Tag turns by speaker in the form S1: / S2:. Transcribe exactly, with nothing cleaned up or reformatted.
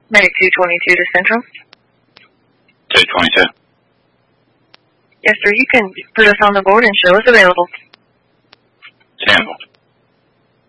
S1: Medic two twenty-two to Central.
S2: two twenty-two.
S1: Yes, sir. You can put us on the board and show us available.
S2: Sample.